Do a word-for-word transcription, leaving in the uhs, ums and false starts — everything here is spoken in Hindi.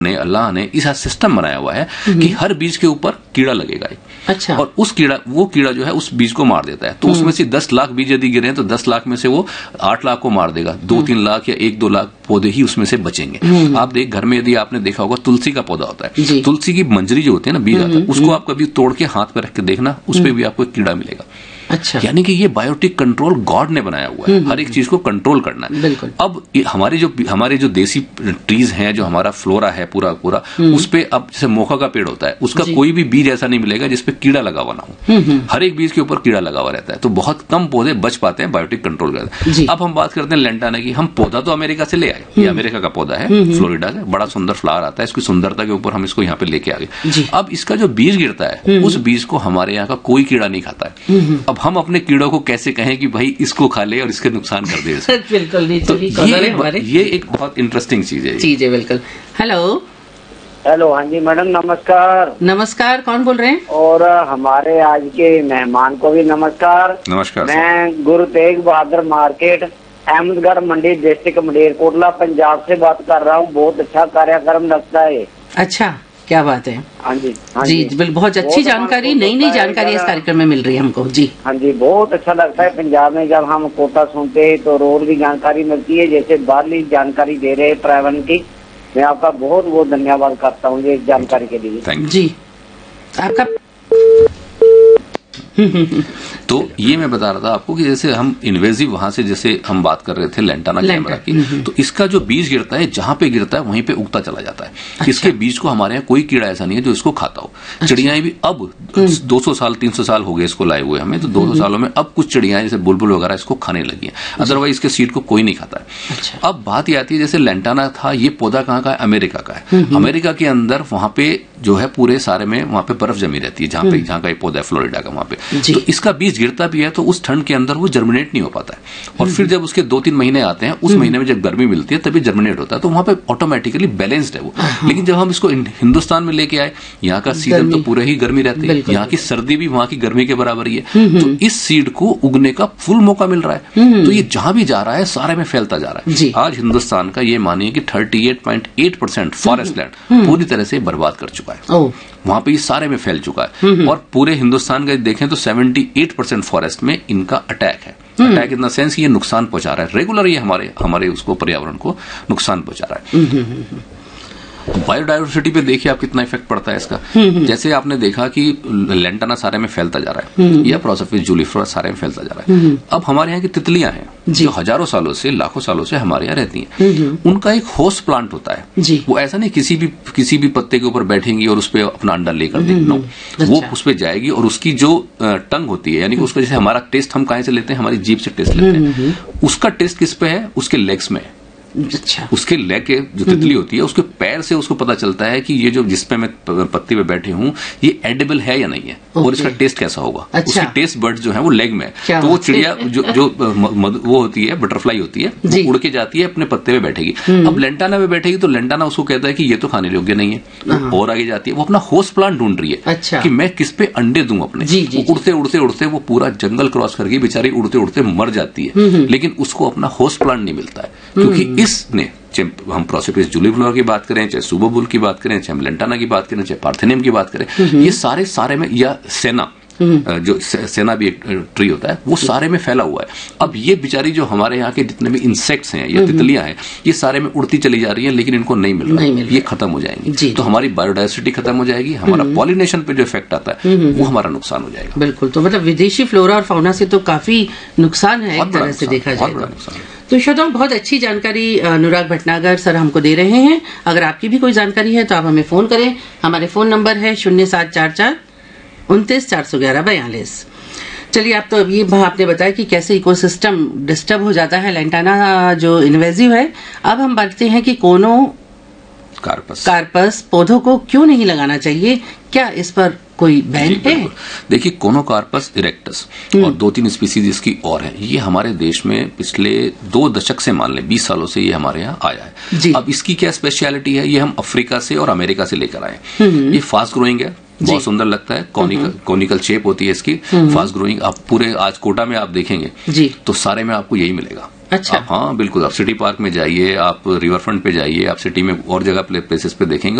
ने अल्लाह ने ऐसा सिस्टम बनाया हुआ है कि हर बीज के ऊपर कीड़ा लगेगा। अच्छा। और उस कीड़ा वो कीड़ा जो है उस बीज को मार देता है। तो उसमें से दस लाख बीज यदि गिरे तो दस लाख में से वो आठ लाख को मार देगा, दो तीन लाख या एक दो लाख पौधे ही उसमें से बचेंगे। आप देख घर में यदि आपने देखा होगा तुलसी का पौधा होता है, तुलसी की मंजरी जो होती है ना, बीज आता है, उसको आप कभी तोड़ के हाथ पे रख के देखना, उस पर भी आपको एक कीड़ा मिलेगा। अच्छा। यानी कि ये बायोटिक कंट्रोल गॉड ने बनाया हुआ है, हर एक चीज को कंट्रोल करना है। बिल्कुल। अब हमारे जो हमारे जो देसी ट्रीज हैं, जो हमारा फ्लोरा है पूरा पूरा, उस पे अब जैसे मोखा का पेड़ होता है, उसका कोई भी बीज ऐसा नहीं मिलेगा जिसपे कीड़ा लगा हुआ ना हो। हर एक बीज के ऊपर कीड़ा लगा हुआ रहता है, तो बहुत कम पौधे बच पाते हैं बायोटिक कंट्रोल करते। अब हम बात करते हैं लेंटाना की। हम पौधा तो अमेरिका से ले आए, ये अमेरिका का पौधा है, फ्लोरिडा से, बड़ा सुंदर फ्लावर आता है, इसकी सुंदरता के ऊपर हम इसको यहाँ पे लेके आ गए। अब इसका जो बीज गिरता है, उस बीज को हमारे यहाँ का कोई कीड़ा नहीं खाता है। अब हम अपने कीड़ों को कैसे कहें कि भाई इसको खा ले और इसके नुकसान कर दे? बिल्कुल नहीं। तो ये, ये एक बहुत इंटरेस्टिंग चीज है। चीज है बिल्कुल। हेलो हेलो, हाँ जी मैडम, नमस्कार। नमस्कार, कौन बोल रहे हैं? और हमारे आज के मेहमान को भी नमस्कार। नमस्कार। मैं गुरु तेग बहादुर मार्केट, अहमदगढ़ मंडी, डिस्ट्रिक्ट मलेरकोटला, पंजाब से बात कर रहा हूँ। बहुत अच्छा कार्यक्रम लगता है। अच्छा, क्या बात है। हाँ जी, हाँ जी, जी बिल्कुल अच्छी जानकारी, नई नई जानकारी इस कार्यक्रम में मिल रही है हमको। जी हाँ जी, बहुत अच्छा लगता है। पंजाब में जब हम कोटा सुनते हैं तो रोड की जानकारी मिलती है, जैसे बाहरली जानकारी दे रहे हैं पर्यावरण की। मैं आपका बहुत बहुत धन्यवाद करता हूँ ये जानकारी के लिए। जी आपका। तो ये मैं बता रहा था आपको कि जैसे हम इन्वेजिव वहां से जैसे हम बात कर रहे थे लेंटाना कैमरा की, तो इसका जो बीज गिरता है जहां पे गिरता है वहीं पे उगता चला जाता है। अच्छा। इसके बीज को हमारे यहाँ कोई कीड़ा ऐसा नहीं है जो इसको खाता हो। अच्छा। चिड़ियाएं भी अब दो सौ साल तीन सौ साल हो गए इसको लाए हुए हमें, तो दो सौ सालों में अब कुछ चिड़ियाएं जैसे बुलबुल वगैरह इसको खाने लगी है, अदरवाइज इसके सीड को कोई नहीं खाता है। अच्छा। अब बात ये आती है जैसे लेंटाना था, ये पौधा कहाँ का है? अमेरिका का है। अमेरिका के अंदर वहां पे जो है पूरे सारे में वहां पे बर्फ जमी रहती है, जहां पे जहां का ये पौधा है फ्लोरिडा का, वहां पे तो इसका बीज गिरता भी है तो उस ठंड के अंदर वो जर्मिनेट नहीं हो पाता है। और फिर जब उसके दो तीन महीने आते हैं, उस महीने में जब गर्मी मिलती है तभी जर्मिनेट होता है, तो वहां पे ऑटोमेटिकली बैलेंस्ड है वो। लेकिन जब हम इसको हिंदुस्तान में लेके आए, यहाँ का सीजन तो पूरे ही गर्मी रहती है, यहाँ की सर्दी भी वहां की गर्मी के बराबर ही है, तो इस सीड को उगने का फुल मौका मिल रहा है। तो ये जहां भी जा रहा है सारे में फैलता जा रहा है। आज हिंदुस्तान का ये मानिए कि thirty eight point eight percent forest land पूरी तरह से बर्बाद कर चुका है, वहां पे ये सारे में फैल चुका है। और पूरे हिंदुस्तान का देखें तो अठहत्तर परसेंट फॉरेस्ट में इनका अटैक है। अटैक इन द सेंस ये नुकसान पहुंचा रहा है, रेगुलर ये हमारे हमारे उसको पर्यावरण को नुकसान पहुंचा रहा है। बायोडायवर्सिटी पे देखिए आप कितना इफेक्ट पड़ता है इसका। जैसे आपने देखा कि लेंटाना सारे में फैलता जा रहा है, या प्रोसोफिस जूलिफेरा सारे में फैलता जा रहा है। अब हमारे यहाँ की तितलियां हैं जो हजारों सालों से लाखों सालों से हमारे यहाँ रहती हैं, उनका एक होस्ट प्लांट होता है। वो ऐसा नहीं किसी भी किसी भी पत्ते के ऊपर बैठेंगी और उस पर अपना अंडा लेकर देंगी, नो, वो उस पर जाएगी और उसकी जो टंग होती है, यानी कि उसका जैसे हमारा टेस्ट हम कहाँ से लेते हैं, हमारी जीभ से टेस्ट लेते हैं, उसका टेस्ट किस पे है? उसके लेग्स में। अच्छा। उसके लेग के जो तितली होती है उसके पैर से उसको पता चलता है कि ये जो जिसपे मैं पत्ती पे बैठे हूँ ये एडिबल है या नहीं है, और इसका टेस्ट कैसा होगा। अच्छा। उसकी टेस्ट बर्ड्स जो है वो लेग में है, तो वो चिड़िया जो जो वो होती है बटरफ्लाई होती है, वो उड़ के जाती है अपने पत्ते पे बैठेगी। अब लेंटाना पे बैठेगी तो लेंटाना उसको कहता है कि ये तो खाने योग्य नहीं है, और आगे जाती है, वो अपना होस्ट प्लांट ढूंढ रही है। अच्छा। कि मैं किस पे अंडे दूं अपने। जी, जी, उड़ते उड़ते उड़ते वो पूरा जंगल क्रॉस करके बेचारी उड़ते उड़ते मर जाती है, लेकिन उसको अपना होस्ट प्लांट नहीं मिलता है, क्योंकि इसने चाहे हम प्रोसोफिस जूलिफेरा की बात करें, चाहे सुबोबुल की बात करें, चाहे हम लेंटाना की बात करें, चाहे पार्थेनियम की बात करें, ये सारे सारे में, या सेना जो सेना भी एक ट्री होता है, वो सारे में फैला हुआ है। अब ये बेचारी जो हमारे यहाँ के जितने भी इंसेक्ट्स हैं या तितलियां हैं, ये सारे में उड़ती चली जा रही है, लेकिन इनको नहीं मिल रहा है, ये खत्म हो जाएंगी, तो हमारी बायोडायवर्सिटी खत्म हो जाएगी, हमारा पॉलिनेशन पे जो इफेक्ट आता है वो हमारा नुकसान हो जाएगा। बिल्कुल। तो मतलब विदेशी फ्लोरा और फाउना से तो काफी नुकसान है एक तरह से देखा जाए तो। श्रोताओं, बहुत अच्छी जानकारी अनुराग भटनागर सर हमको दे रहे हैं। अगर आपकी भी कोई जानकारी है तो आप हमें फोन करें। हमारे फोन नंबर है शून्य सात चार चार उनतीस चार सौ ग्यारह बयालीस। चलिए, आप तो अभी आपने बताया कि कैसे इकोसिस्टम डिस्टर्ब हो जाता है, लेंटाना जो इन्वेजिव है। अब हम बांटते हैं कि कोनो कार्पस कार्पस पौधों को क्यों नहीं लगाना चाहिए, क्या इस पर कोई बैन है? देखिए, कोनोकार्पस इरेक्टस और दो तीन स्पीसीज इसकी और हैं। ये हमारे देश में पिछले दो दशक से, मान लें बीस सालों से ये हमारे यहाँ आया है। अब इसकी क्या स्पेशलिटी है? ये हम अफ्रीका से और अमेरिका से लेकर आए। ये फास्ट ग्रोइंग है, बहुत सुंदर लगता है, कॉनिकल कॉनिकल शेप होती है इसकी, फास्ट ग्रोइंग। आप पूरे आज कोटा में आप देखेंगे जी, तो सारे में आपको यही मिलेगा। अच्छा। आप, हाँ बिल्कुल, आप सिटी पार्क में जाइए, आप रिवर फ्रंट पे जाइए, आप सिटी में और जगह प्लेसेस पे देखेंगे